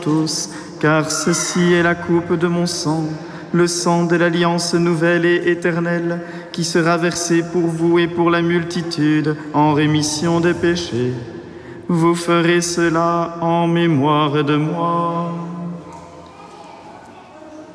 tous, car ceci est la coupe de mon sang, le sang de l'alliance nouvelle et éternelle, qui sera versé pour vous et pour la multitude en rémission des péchés. Vous ferez cela en mémoire de moi.